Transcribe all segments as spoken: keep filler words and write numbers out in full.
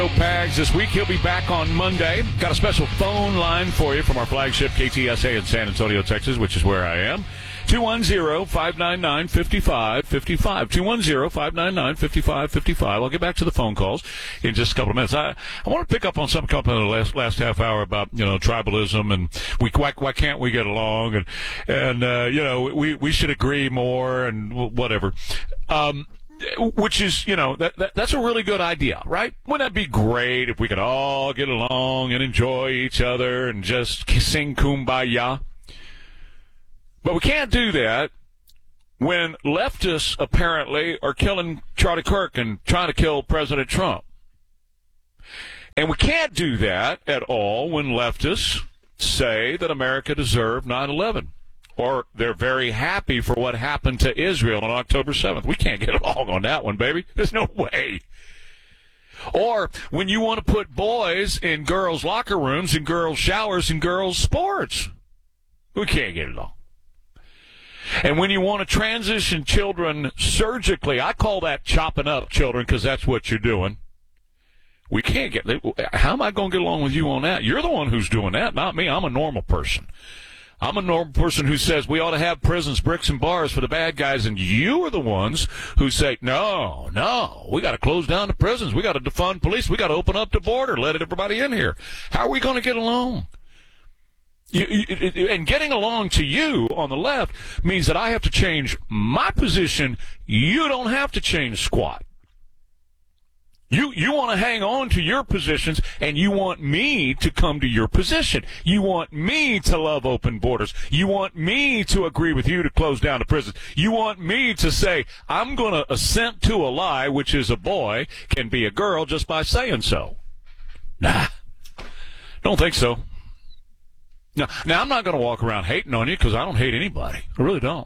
Pags this week. He'll be back on Monday. Got a special phone line for you from our flagship K T S A in San Antonio, Texas, which is where I am. two one zero, five nine nine, five five five five. two one zero, five nine nine, five five five five. I'll get back to the phone calls in just a couple of minutes. I, I want to pick up on some couple in the last, last half hour about, you know, tribalism and we, why, why can't we get along and, and uh, you know, we, we should agree more and whatever. Um, Which is, you know, that, that that's a really good idea, right? Wouldn't that be great if we could all get along and enjoy each other and just sing Kumbaya? But we can't do that when leftists apparently are killing Charlie Kirk and trying to kill President Trump. And we can't do that at all when leftists say that America deserved nine eleven. Or they're very happy for what happened to Israel on October seventh. We can't get along on that one, baby. There's no way. Or when you want to put boys in girls' locker rooms and girls' showers and girls' sports. We can't get along. And when you want to transition children surgically, I call that chopping up children because that's what you're doing. We can't get, how am I going to get along with you on that? You're the one who's doing that, not me. I'm a normal person. I'm a normal person who says we ought to have prisons, bricks, and bars for the bad guys, and you are the ones who say, no, no, we got to close down the prisons. We got to defund police. We got to open up the border, let everybody in here. How are we going to get along? You, you, and getting along to you on the left means that I have to change my position. You don't have to change squat. You you want to hang on to your positions, and you want me to come to your position. You want me to love open borders. You want me to agree with you to close down the prisons. You want me to say, I'm going to assent to a lie, which is a boy can be a girl just by saying so. Nah, don't think so. Now, now I'm not going to walk around hating on you because I don't hate anybody. I really don't.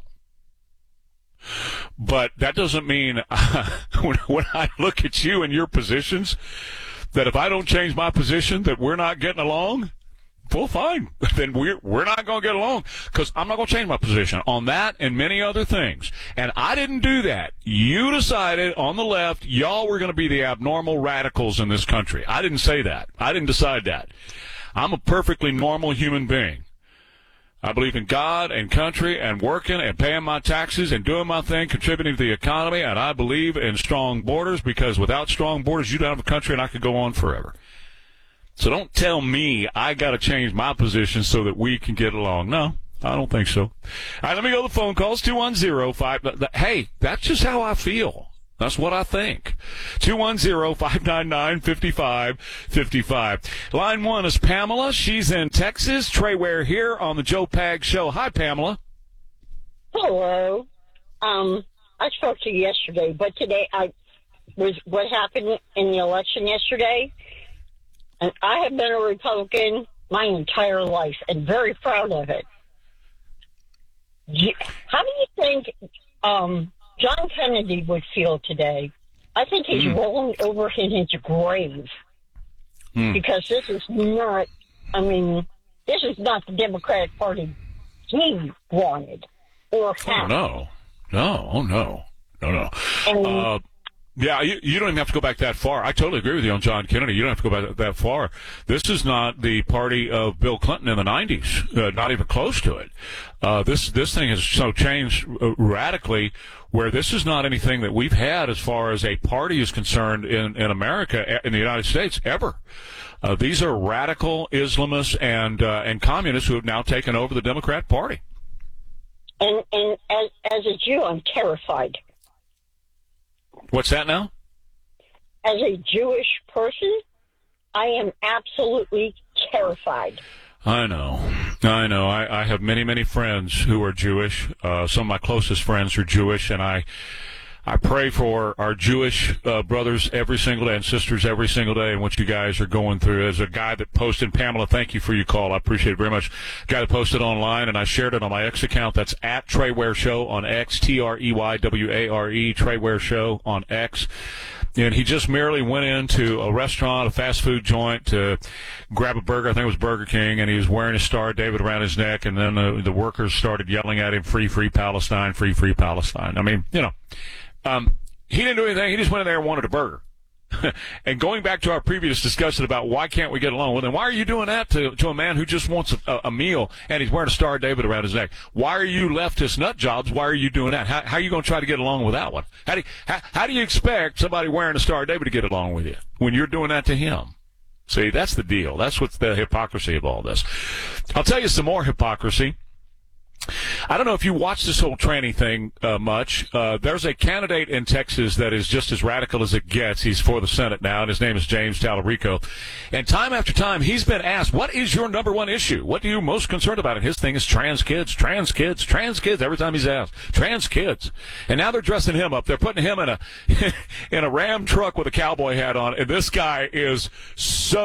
But that doesn't mean uh, when, when I look at you and your positions, that if I don't change my position, that we're not getting along. Well, fine. Then we're we're not going to get along because I'm not going to change my position on that and many other things. And I didn't do that. You decided on the left, y'all were going to be the abnormal radicals in this country. I didn't say that. I didn't decide that. I'm a perfectly normal human being. I believe in God and country and working and paying my taxes and doing my thing, contributing to the economy, and I believe in strong borders because without strong borders, you don't have a country and I could go on forever. So don't tell me I got to change my position so that we can get along. No, I don't think so. All right, let me go to the phone calls. two one zero five Hey, that's just how I feel. That's what I think. two one zero, five nine nine, five five five five. Line one is Pamela. She's in Texas. Trey Ware here on the Joe Pags Show. Hi, Pamela. Hello. Um, I spoke to you yesterday, but today I was what happened in the election yesterday. And I have been a Republican my entire life and very proud of it. How do you think um, John Kennedy would feel today? I think he's mm. rolling over in his grave mm. because this is not, I mean, this is not the Democratic Party he wanted or had. Oh, no. No, oh, no. No, no. And, uh, yeah, you, you don't even have to go back that far. I totally agree with you on John Kennedy. You don't have to go back that far. This is not the party of Bill Clinton in the nineties, uh, not even close to it. Uh, this this thing has so changed uh, radically where this is not anything that we've had as far as a party is concerned in, in America, in the United States, ever. Uh, these are radical Islamists and uh, and communists who have now taken over the Democrat Party. And, and as, as a Jew, I'm terrified. What's that now? As a Jewish person, I am absolutely terrified. I know. I know. I, I have many, many friends who are Jewish. Uh, some of my closest friends are Jewish, and I I pray for our Jewish uh, brothers every single day and sisters every single day and what you guys are going through. As a guy that posted, Pamela, thank you for your call. I appreciate it very much. A guy that posted online, and I shared it on my X account. That's at Trey Ware Show on X, T R E Y W A R E, Trey Ware Show on X. And he just merely went into a restaurant, a fast food joint, to grab a burger. I think it was Burger King, and he was wearing a Star of David around his neck. And then uh, the workers started yelling at him, "Free, free Palestine, free, free Palestine." I mean, you know, um, he didn't do anything. He just went in there and wanted a burger. And going back to our previous discussion about why can't we get along, well, then why are you doing that to, to a man who just wants a, a meal and he's wearing a Star of David around his neck? Why are you leftist nut jobs? Why are you doing that? How, how are you going to try to get along with that one? How do, you, how, how do you expect somebody wearing a Star of David to get along with you when you're doing that to him? See, that's the deal. That's what's the hypocrisy of all this. I'll tell you some more hypocrisy. I don't know if you watch this whole tranny thing uh, much. Uh, there's a candidate in Texas that is just as radical as it gets. He's for the Senate now, and his name is James Tallarico. And time after time, he's been asked, what is your number one issue? What are you most concerned about? And his thing is trans kids, trans kids, trans kids. Every time he's asked, trans kids. And now they're dressing him up. They're putting him in a in a Ram truck with a cowboy hat on, and this guy is so